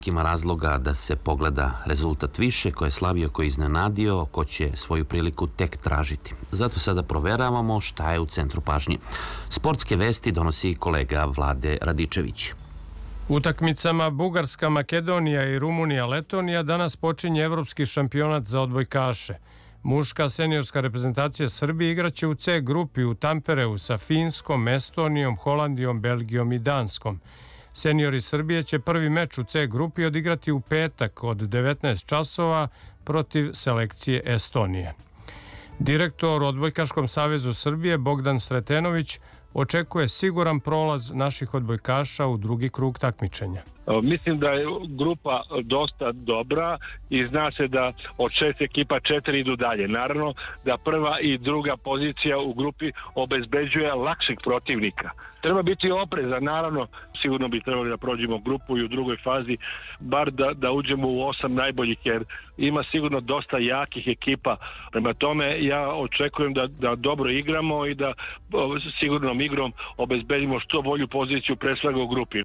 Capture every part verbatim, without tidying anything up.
Ima razloga da se pogleda rezultat više, ko je slavio, ko je iznenadio, ko će svoju priliku tek tražiti. Zato sada proveravamo šta je u centru pažnje. Sportske vesti donosi kolega Vlade Radičević. Utakmicama Bugarska, Makedonija i Rumunija, Letonija danas počinje evropski šampionat za odbojkaše. Muška seniorska reprezentacija Srbije igraće u C grupi u Tampereu sa Finskom, Estonijom, Holandijom, Belgijom i Danskom. Seniori Srbije će prvi meč u C grupi odigrati u petak od devetnaest časova protiv selekcije Estonije. Direktor u Odbojkaškom savezu Srbije Bogdan Sretenović očekuje siguran prolaz naših odbojkaša u drugi krug takmičenja. Mislim da je grupa dosta dobra i zna se da od šest ekipa četiri idu dalje. Naravno da prva i druga pozicija u grupi obezbeđuje lakšeg protivnika. Treba biti oprezan, naravno sigurno bi trebali da prođemo grupu i u drugoj fazi, bar da, da uđemo u osam najboljih, jer ima sigurno dosta jakih ekipa. Prema tome ja očekujem da, da dobro igramo i da sigurnom igrom obezbedimo što bolju poziciju pre svega u grupi.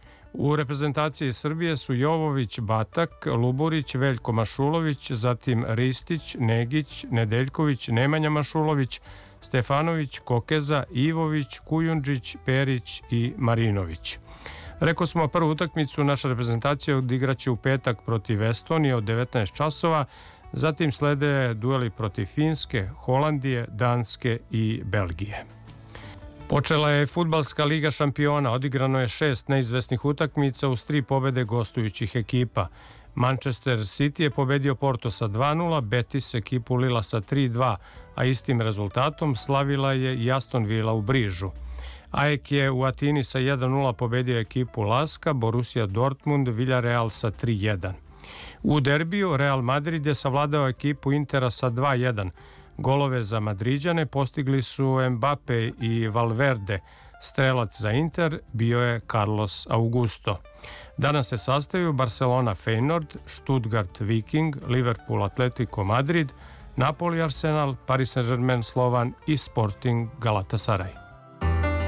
U reprezentaciji Srbije su Jovović, Batak, Luburić, Veljko Mašulović, zatim Ristić, Negić, Nedeljković, Nemanja Mašulović, Stefanović, Kokeza, Ivović, Kujundžić, Perić i Marinović. Rekao smo, prvu utakmicu naša reprezentacija odigraće u petak protiv Estonije od devetnaest časova, zatim slede dueli protiv Finske, Holandije, Danske i Belgije. Počela je Fudbalska liga šampiona, odigrano je šest neizvesnih utakmica uz tri pobede gostujućih ekipa. Manchester City je pobedio Porto sa dva nula, Betis ekipu Lila sa tri dva, a istim rezultatom slavila je i Aston Villa u Brižu. A E K je u Atini sa jedan nula pobedio ekipu Laska, Borussia Dortmund, Villarreal sa tri jedan. U derbiju Real Madrid je savladao ekipu Intera sa dva jedan. Golove za Madriđane postigli su Mbappe i Valverde. Strelac za Inter bio je Carlos Augusto. Danas se sastaju Barcelona Feyenoord, Stuttgart Viking, Liverpool Atletico Madrid, Napoli Arsenal, Paris Saint-Germain Slovan i Sporting Galatasaray.